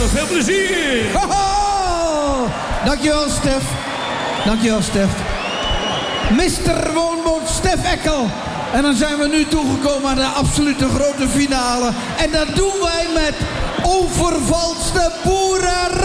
Veel plezier. Hoho! Dankjewel, Stef. Dankjewel, Stef. Mr. Woonboot Stef Eckel. En dan zijn we nu toegekomen aan de absolute grote finale. En dat doen wij met Overvalste Boerenraad.